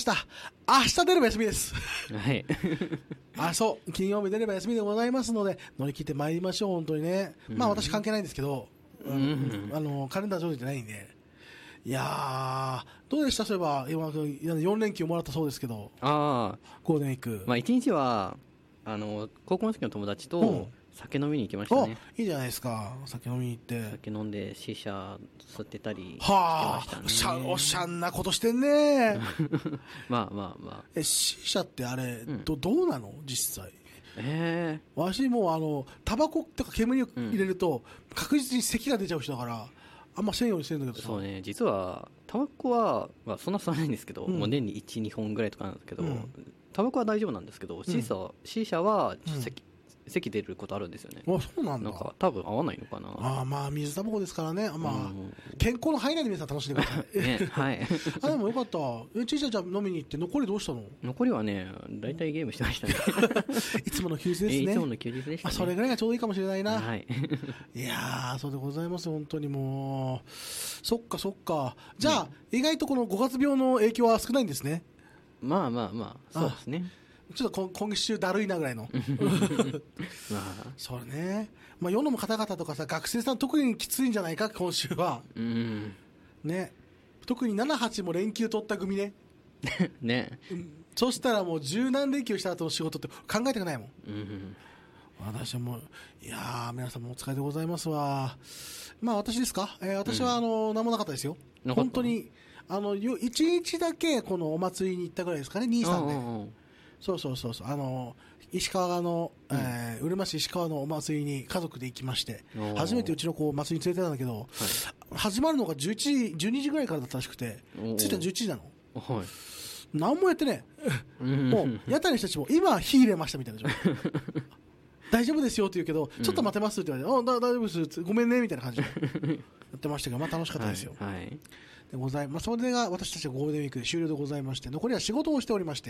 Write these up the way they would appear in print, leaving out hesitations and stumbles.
した。明日出れば休みです。 はい。 そう、金曜日出れば休みでございますので、乗り切って参りましょう、本当にね。まあ私関係ないんですけど、カレンダー上でじゃないんで。いやー、どうでした？そういえば、今、4連休もらったそうですけど。 ああ。 ゴールデンウィーク。 まあ一日は、高校の時の友達と酒飲みに行きましたね。 いいじゃないですか、酒飲みに行って。 酒飲んで、シーシャ吸ってたりしてましたね。 おしゃんなことしてんね。 まあまあまあ。シーシャってあれ、どうなの実際。わしもタバコとか煙を入れると、確実に咳が出ちゃう人だから、あんませんようにしてるんだけどさ。 そうね、実は、タバコは、まあそんな吸わないんですけど、もう年に1、2本ぐらいとかなんですけど、タバコは大丈夫なんですけど、シーシャは咳出ることあるんですよね。 そうなんだ。 なんか多分合わないのかな。 まあ水タバコですからね。まあ健康の範囲内で皆さん楽しんでください。 ね、はい。 でもよかった。ちいちゃんじゃ飲みに行って残りどうしたの？ 残りはね、大体ゲームしてましたね。 いつもの休日ですね。 いつもの休日でしたね。 それぐらいがちょうどいいかもしれないな。 はい。 いやー、そうでございます。本当にもう。そっかそっか。じゃあ意外とこの5月病の影響は少ないんですね。 まあまあまあ、そうですね。 ちょっと今週だるいなぐらいの。そうね。まあ世の方々とかさ、学生さん特にきついんじゃないか、今週は。ね。特に7、8も連休取った組ね。 ね。 そしたらもう十何連休した後の仕事って考えたくないもん。私はもう、いやー、皆さんもお疲れでございますわ。まあ私ですか？私は何もなかったですよ。本当に、1日だけこのお祭りに行ったぐらいですかね、兄さんで。そう石川の、うるま市石川のお祭りに家族で行きまして、初めてうちの子を祭りに連れてたんだけど、始まるのが11時、12時ぐらいからだったらしくて、着いたら11時なの。何もやってね、もう、屋台の人たちも今火入れましたみたいな状況。大丈夫ですよって言うけど、ちょっと待てますって言われて、大丈夫です、ごめんねみたいな感じでやってましたけど、まあ楽しかったですよ。でございます。それが私たちのゴールデンウィークで終了でございまして、残りは仕事をしておりまして、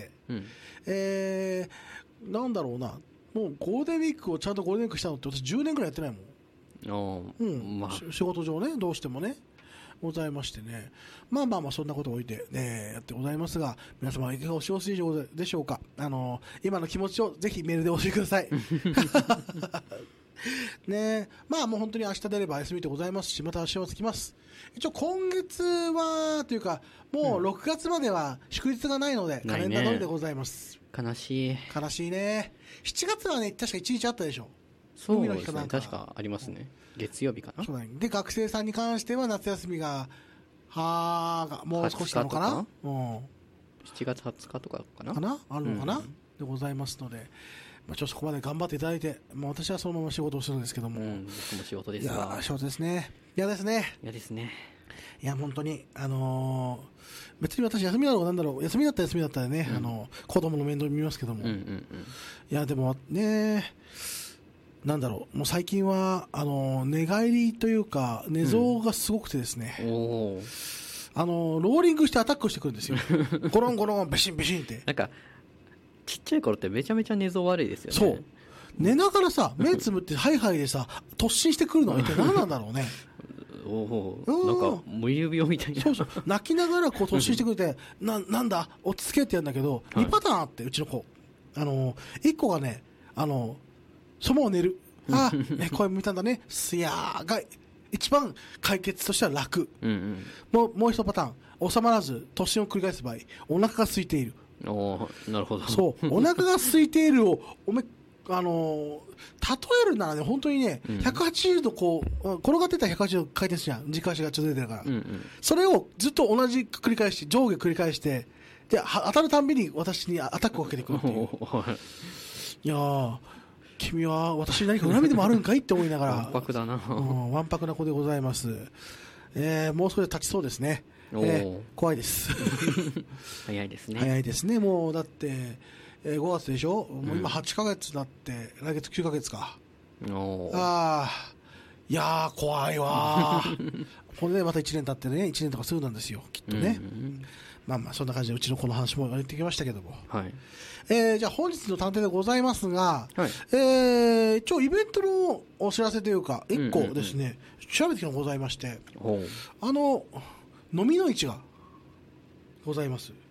なんだろうな、もうゴールデンウィークをちゃんとゴールデンウィークしたのって私10年ぐらいやってないもん。仕事上ね、どうしてもね、ございましてね。まあそんなことを置いて、やってございますが、皆様いかがお過ごしでしょうか。今の気持ちをぜひメールで教えてください。ね、まあもう本当に明日出れば休みでございますし、また週末来ます。一応今月はというかもう6月までは祝日がないので、カレンダー通りでございます。 悲しいね。 7月はね、確か1日あったでしょ。 そうですね、確かありますね。月曜日かな。 そうだね。で学生さんに関しては夏休みがもう少しなのかな。7 月20日とかかなあるのかな、でございますので、ちょっとそこまで頑張っていただいて、私はそのまま仕事をするんですけども。 僕も仕事ですが。 仕事ですね。嫌ですね。いや、本当に、別に私休みだろうなんだろう、休みだったらね、子供の面倒見ますけども。いや、でもね、なんだろう、もう最近は、寝返りというか、寝相がすごくてですね。ローリングしてアタックしてくるんですよ。ゴロンゴロン、ベシンベシンって。 なんか、ちっちゃい頃ってめちゃめちゃ寝相悪いですよね。 そう。寝ながらさ、目つぶってハイハイでさ、突進してくるのは一体何なんだろうね。 なんか、無遊病みたいな。 そう。泣きながらこう突進してくれて、なんだ、落ち着けってやるんだけど、2パターンあって、うちの子。1個がね、そのまま寝る。声向いたんだね。すやーが、一番解決としては楽。もう一パターン。収まらず、突進を繰り返す場合、お腹が空いている。 なるほど。 そう。お腹が空いているを、例えるならね、本当にね、180度こう、転がってたら180度回転するじゃん。軸足がちょっと出てるから。それをずっと同じ繰り返し、上下繰り返して、で、当たるたんびに私にアタックをかけてくるっていう。いやー、君は私に何か恨みでもあるんかいって思いながら。 わんぱくだな。 わんぱくな子でございます。もう少しで立ちそうですね。怖いです。 早いですね。 早いですね。もうだって、5月でしょ、もう今8ヶ月だって、来月9ヶ月か。いやー、怖いわー。これでまた1年経ってね、1年とかすぐなんですよ、きっとね。まあそんな感じでうちの子の話も言ってきましたけども。じゃあ本日の探偵でございますが、一応イベントのお知らせというか、1個ですね、調べてきたのがございまして、飲みの市がございます。